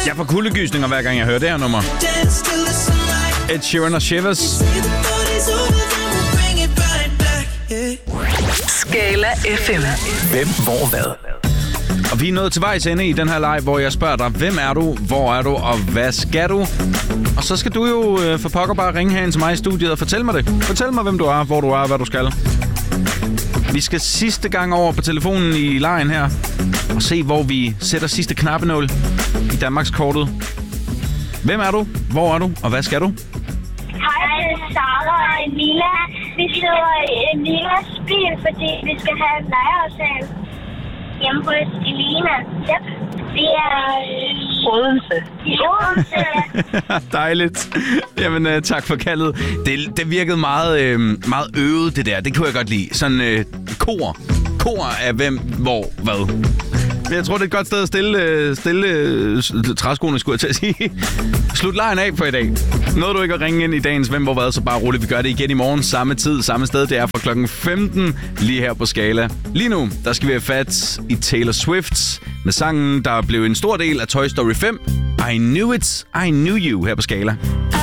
Jeg får kuldegysninger, hver gang jeg hører det her nummer. Ed Sheeran og Shivers. Skala FM. Hvem, hvor, hvad? Og vi er nået til vejs ende i den her live, hvor jeg spørger dig, hvem er du, hvor er du, og hvad skal du? Og så skal du jo for pokker bare ringe herind til mig i studiet og fortælle mig det. Fortæl mig, hvem du er, hvor du er, hvad du skal. Vi skal sidste gang over på telefonen i lejen her, og se, hvor vi sætter sidste knappenål i Danmarkskortet. Hvem er du, hvor er du, og hvad skal du? Hej, det er Sara og Emila. Vi sidder i Emilas bil, fordi vi skal have en legeaftale hjemme hos Elina. Yep. Vi er i Odense. Dejligt. Jamen, tak for kaldet. Det virkede meget, meget øvet, det der. Det kunne jeg godt lide. Sådan kor af hvem, hvor, hvad. Men jeg tror, det er et godt sted at stille træskoene, skulle jeg til at sige. Slut lejen af for i dag. Nåede du ikke at ringe ind i dagens Hvem, hvor, hvad, så bare roligt. Vi gør det igen i morgen. Samme tid, samme sted. Det er fra klokken 15 lige her på Skala. Lige nu, der skal vi have fat i Taylor Swift med sangen, der blev en stor del af Toy Story 5. I Knew It, I Knew You her på Skala.